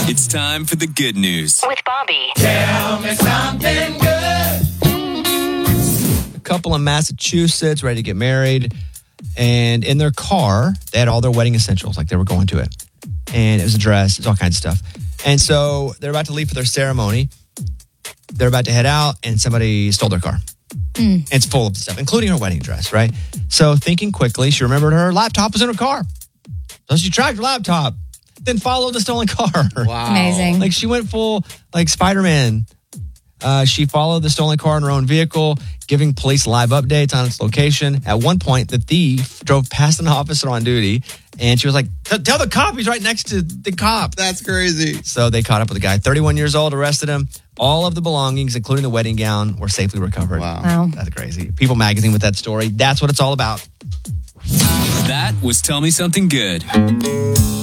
It's time for the good news. With Bobby. Tell me something good. A couple in Massachusetts ready to get married. And in their car, they had all their wedding essentials, like they were going to it. And it was a dress, it's all kinds of stuff. And so they're about to leave for their ceremony. They're about to head out, and somebody stole their car. And it's full of stuff, including her wedding dress, right? So thinking quickly, she remembered her laptop was in her car. So she tracked her laptop, then followed the stolen car. Wow. Amazing. Like she went full, like Spider-Man. She followed the stolen car in her own vehicle, giving police live updates on its location. At one point, the thief drove past an officer on duty, and she was like, tell the cop he's right next to the cop. That's crazy. So they caught up with the guy. 31 years old, arrested him. All of the belongings, including the wedding gown, were safely recovered. Wow. That's crazy. People Magazine with that story. That's what it's all about. That was Tell Me Something Good.